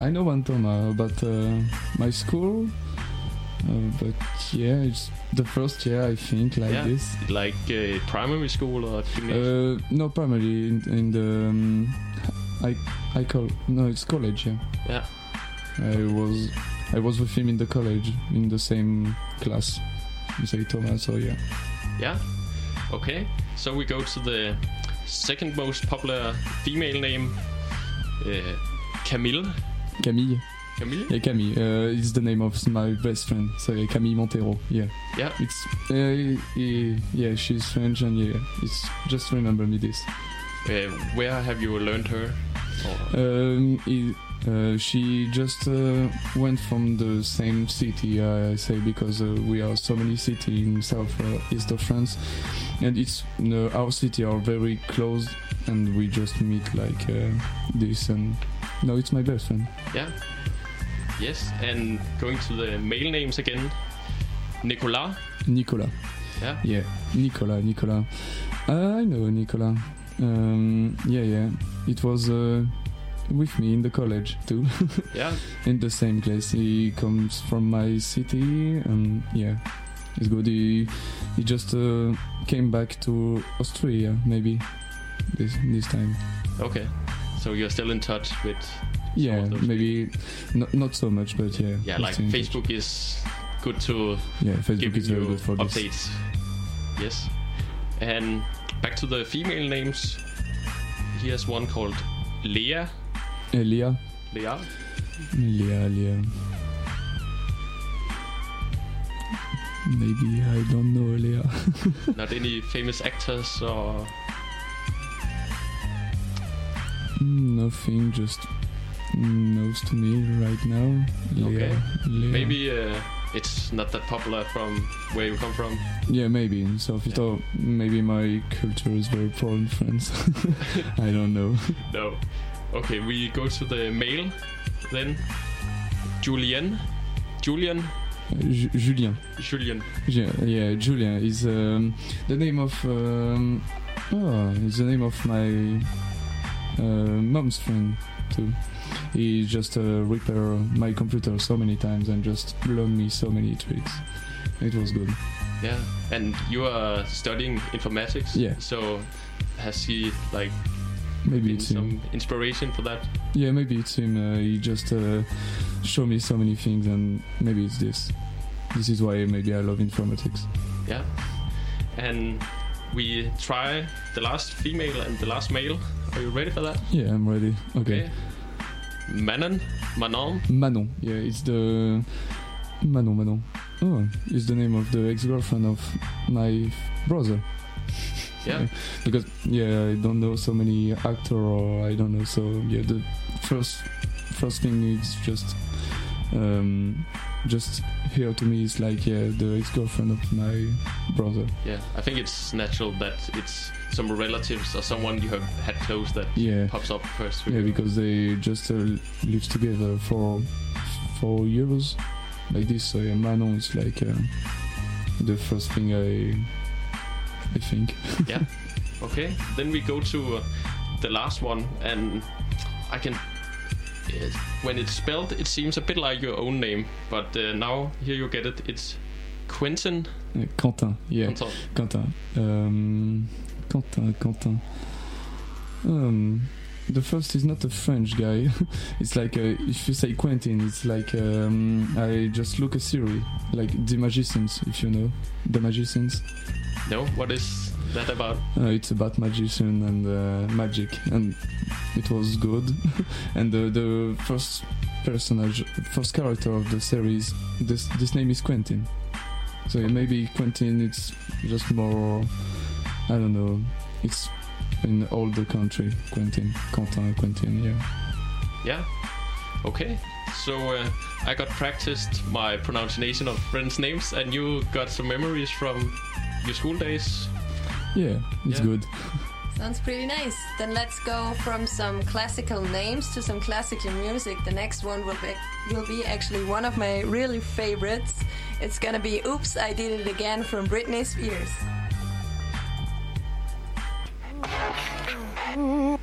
I know one Thomas, but my school. But yeah, it's the first year I think this. Like primary school or no, primary in the it's college. Yeah. Yeah. I was with him in the college in the same class. You say Thomas, so yeah. Yeah. Okay. So we go to the second most popular female name, Camille. Camille. Camille? Yeah, Camille. It's the name of my best friend. So Camille Montero. Yeah. Yeah. It's yeah. She's French and yeah. It's just remember me this. Where have you learned her? She just went from the same city, I say, because we are so many cities in south east of France, and it's our city are very close, and we just meet like this, and no, it's my best friend. Yeah. Yes, and going to the male names again, Nicolas. Nicolas. Yeah. Yeah, Nicolas. I know Nicolas. Yeah. It was with me in the college too. Yeah. In the same place. He comes from my city, and yeah, it's good. He just came back to Austria maybe this time. Okay, so you're still in touch with. Yeah, maybe not so much, but yeah. Yeah, like Facebook is good to. Yeah, Facebook is very good for updates. This. Yes, and back to the female names. Here's one called Lea. Lea. Lea. Maybe I don't know Lea. Not any famous actors or. Nothing, just knows to me right now. Okay. Lea. Maybe it's not that popular from where you come from. Yeah, maybe in South Italy. Maybe my culture is very poor in France. I don't know. No. Okay, we go to the male then. Julien. Julien. Yeah, Julien is the name of. It's the name of my mom's friend too. He just repair my computer so many times and just learned me so many tricks. It was good. Yeah, and you are studying informatics. Yeah. So has he like maybe it's some him. Inspiration for that? Yeah, maybe it's him. He just showed me so many things, and maybe it's this. This is why maybe I love informatics. Yeah, and we try the last female and the last male. Are you ready for that? Yeah, I'm ready. Okay. Manon. Manon. Yeah, it's the Manon. Oh, it's the name of the ex-girlfriend of my brother. Yeah. Because I don't know so many actor, or I don't know. So yeah, the first thing is just here to me is like the ex-girlfriend of my brother. Yeah, I think it's natural that it's some relatives or someone you have had close that pops up first. Yeah, because they just live together for 4 years like this. So yeah, Manon is like the first thing I think. Yeah. Okay. Then we go to the last one, and I can. When it's spelled, it seems a bit like your own name, but now here you get it. It's Quentin. Quentin. Yeah. Quentin. Quentin. The first is not a French guy. It's like if you say Quentin, it's like I just look a series like The Magicians, if you know The Magicians. No, what is that about? It's about magician and magic, and it was good. And the first character of the series, this name is Quentin. So maybe Quentin, it's just more, I don't know, it's in all the country. Quentin, yeah. Yeah. Okay. So I got practiced my pronunciation of French names, and you got some memories from your school days. Yeah, it's good. Sounds pretty nice. Then let's go from some classical names to some classical music. The next one will be actually one of my really favorites. It's gonna be Oops, I Did It Again from Britney Spears.